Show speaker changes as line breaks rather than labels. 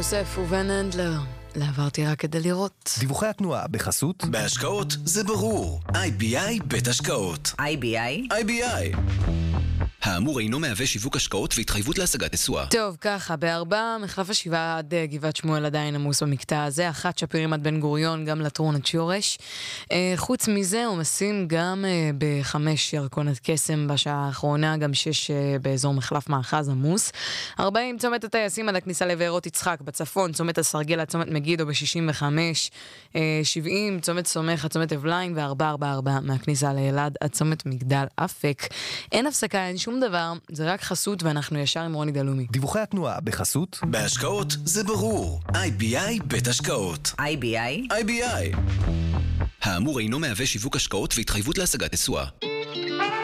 יוסף ובן הנדלר, לעברתי רק כדי לראות.
דיווחי התנועה בחסות
בהשקעות זה ברור. IBI בית השקעות. IBI. האמור אינו מהווה שיווק השקעות והתחייבות להשגת תשואה.
טוב, ככה, בארבע, מחלף השבעה עד גבעת שמואל עדיין עמוס במקטע הזה, אחת שפירים עד בן גוריון, גם לטרון עד שורש. חוץ מזה, עומסים גם בחמש ירקון עד קסם בשעה האחרונה, גם שש באזור מחלף מאחז עמוס. 40, צומת הטייסים עד הכניסה לבארות יצחק, בצפון, צומת הסרגל עד צומת מגידו ב-65, 70, צומת סומך עד צומת אבליים, ו-444 מהכניסה לאלעד עד צומת מגדל אפק. אין הפסקה, אין שום דבר, זה רק חסות ואנחנו ישר עם רוני דלומי.
דיווחי התנועה בחסות
בהשקעות זה ברור. IBI בית השקעות. IBI. האמור אינו מהווה שיווק השקעות והתחייבות להשגת תשואה.